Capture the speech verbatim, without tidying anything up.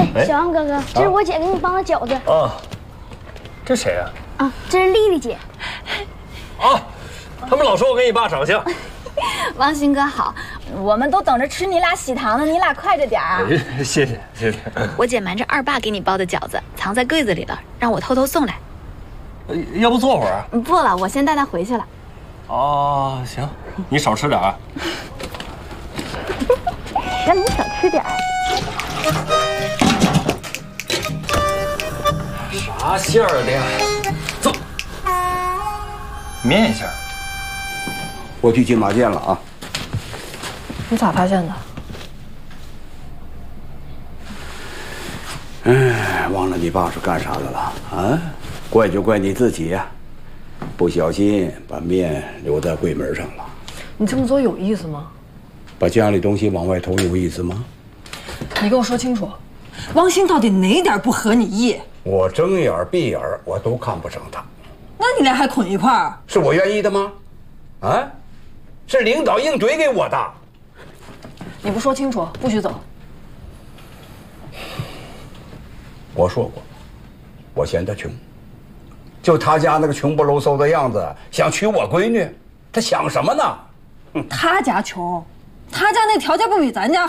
哎，小王哥哥，这是我姐给你包的饺子。 啊，这谁呀？ 啊，这是丽丽姐。 啊，他们老说我跟你爸长相。 王鑫哥好，我们都等着吃你俩喜糖呢，你俩快着点啊！ 谢谢谢谢。 我姐瞒着二爸给你包的饺子藏在柜子里了，让我偷偷送来。 要不坐会儿啊？ 不了，我先带她回去了。 哦，行，你少吃点啊。 让你少吃点。 啥馅儿的呀？走，面馅儿。 我去金马店了啊！ 你咋发现的？ 哎，忘了你爸是干啥的了啊？怪就怪你自己呀、啊，不小心把面留在柜门上了。 你这么做有意思吗？ 把家里东西往外偷有意思吗？ 你跟我说清楚，王鑫到底哪点不合你意？ 我睁眼闭眼我都看不上他。 那你俩还捆一块儿？ 是我愿意的吗？啊？是领导硬怼给我的。 你不说清楚，不许走。 我说过，我嫌他穷，就他家那个穷不搂嗖的样子，想娶我闺女，他想什么呢？ 他家穷，他家那条件不比咱家好。